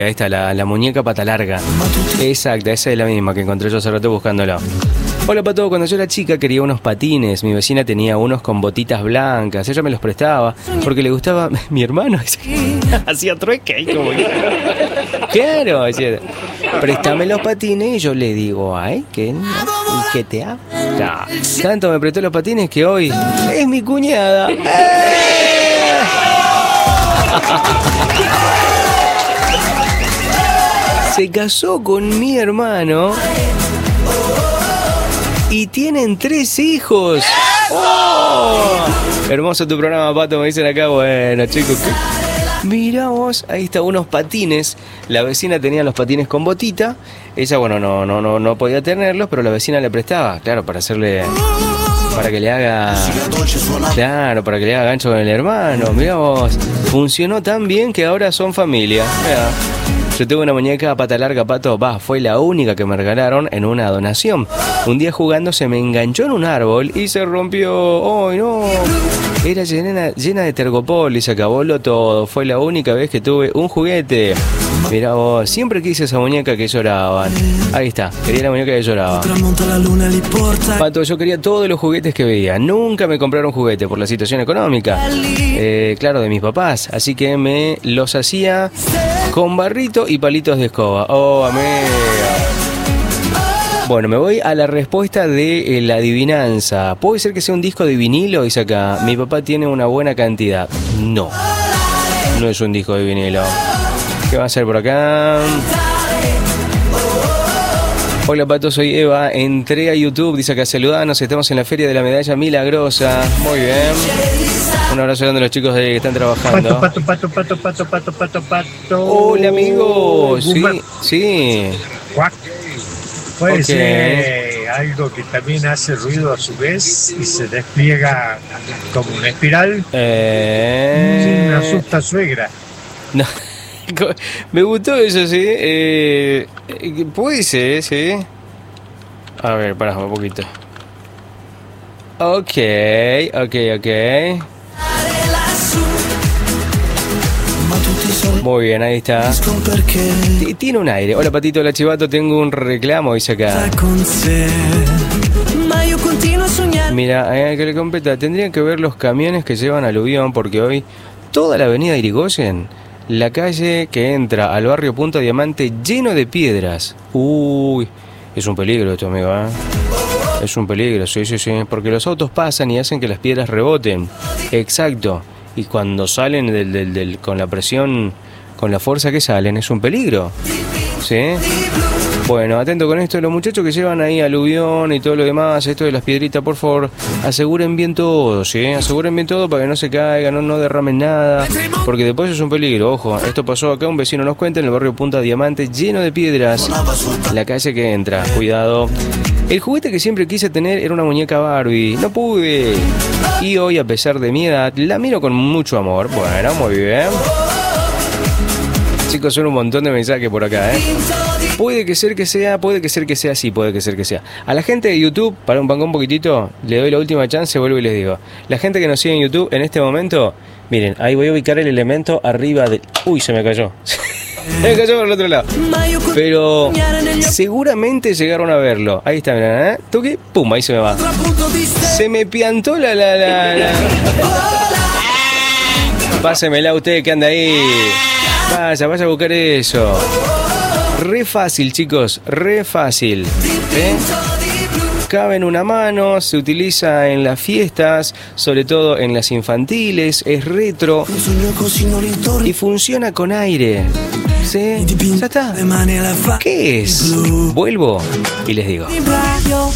Ahí está, la muñeca pata larga. Exacta, esa es la misma que encontré yo hace rato buscándolo. Hola Pato, cuando yo era chica quería unos patines. Mi vecina tenía unos con botitas blancas. Ella me los prestaba porque le gustaba mi hermano. Hacía trueque ahí como que... Claro, decía, préstame los patines y yo le digo, ay, ¿qué te hago? No. Tanto me prestó los patines que hoy es mi cuñada. Se casó con mi hermano y tienen 3 hijos. ¡Oh! Hermoso tu programa, Pato, me dicen acá. Bueno, chicos, mirá vos, ahí está, unos patines. La vecina tenía los patines con botita. Ella, bueno, no podía tenerlos, pero la vecina le prestaba, claro, para que le haga gancho con el hermano. Mirá vos, funcionó tan bien que ahora son familia. Mirá. Yo tengo una muñeca a pata larga, Pato, fue la única que me regalaron en una donación. Un día jugando se me enganchó en un árbol y se rompió. ¡Ay, no! Era llena de tergopol y se acabó todo. Fue la única vez que tuve un juguete. Mirá vos, siempre quise esa muñeca que lloraban. Ahí está, quería la muñeca que lloraba. Pato, yo quería todos los juguetes que veía. Nunca me compraron juguete por la situación económica. Claro, de mis papás. Así que me los hacía con barrito y palitos de escoba. Oh, amiga. Bueno, me voy a la respuesta de la adivinanza. ¿Puede ser que sea un disco de vinilo? Dice acá, mi papá tiene una buena cantidad. No es un disco de vinilo. ¿Qué va a hacer por acá? Hola Pato, soy Eva. Entré a YouTube, dice acá, saludanos, estamos en la Feria de la Medalla Milagrosa. Muy bien. Un abrazo grande a los chicos que están trabajando. Pato. Hola amigos. Sí. Puede ser algo que también hace ruido a su vez y se despliega como una espiral. Me asusta suegra. No. Me gustó eso, sí. Puede ser, sí. A ver, pará un poquito. Ok. Muy bien, ahí está. Tiene un aire. Hola Patito, hola Chivato, tengo un reclamo, dice acá. Mira, que le completa. Tendrían que ver los camiones que llevan aluvión, porque hoy toda la avenida Irigoyen, la calle que entra al barrio Punta Diamante, lleno de piedras. Uy, es un peligro esto, amigo, ¿eh? Es un peligro, sí, porque los autos pasan y hacen que las piedras reboten. Exacto. Y cuando salen con la presión, con la fuerza que salen, es un peligro. ¿Sí? Bueno, atento con esto, los muchachos que llevan ahí aluvión y todo lo demás, esto de las piedritas, por favor, aseguren bien todo, ¿sí? Aseguren bien todo para que no se caigan, no derramen nada, porque después es un peligro. Ojo, esto pasó acá, un vecino nos cuenta, en el barrio Punta Diamante, lleno de piedras, la calle que entra, cuidado. El juguete que siempre quise tener era una muñeca Barbie, no pude. Y hoy, a pesar de mi edad, la miro con mucho amor. Bueno, muy bien. Chicos, son un montón de mensajes por acá, ¿eh? Puede que ser que sea, sí, puede que ser que sea. A la gente de YouTube, para un poquitito, le doy la última chance, vuelvo y les digo. La gente que nos sigue en YouTube en este momento, miren, ahí voy a ubicar el elemento arriba del... Uy, se me cayó. Me cayó por el otro lado. Pero seguramente llegaron a verlo. Ahí está, mirá, ¿eh? Toque, pum, ahí se me va. Se me piantó la... Pásemela usted que anda ahí. Vaya a buscar eso. Re fácil, chicos, re fácil. Cabe en una mano, se utiliza en las fiestas, sobre todo en las infantiles, es retro y funciona con aire. ¿Sí? ¿Ya está? ¿Qué es? Vuelvo y les digo.